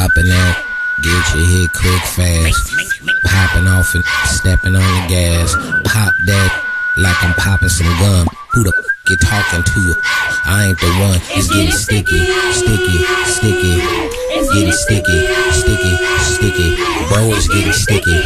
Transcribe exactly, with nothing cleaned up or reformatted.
Popping out, get your hit quick fast. Popping off and stepping on the gas. Pop that like I'm popping some gum. Who the f you talking to? I ain't the one. It's getting sticky, sticky, sticky. It's getting sticky, sticky, sticky. Bro, it's getting sticky.